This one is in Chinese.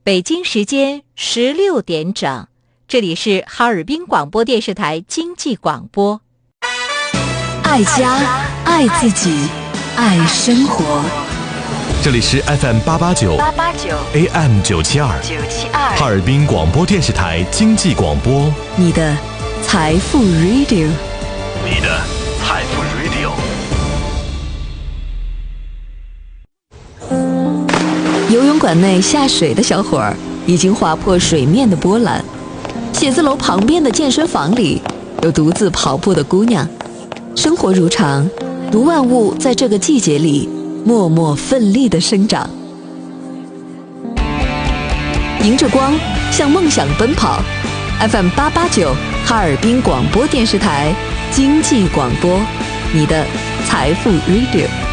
北京时间16点整，这里是哈尔滨广播电视台经济广播。 爱家，爱自己，爱生活。 这里是 FM889 AM972 哈尔滨广播电视台经济广播， 你的财富 Radio， 你的财富 Radio。 游泳馆内下水的小伙儿已经划破水面的波澜，写字楼旁边的健身房里有独自跑步的姑娘。生活如常，如万物在这个季节里默默奋力地生长。迎着光，向梦想奔跑。FM889 哈尔滨广播电视台经济广播，你的财富 Radio。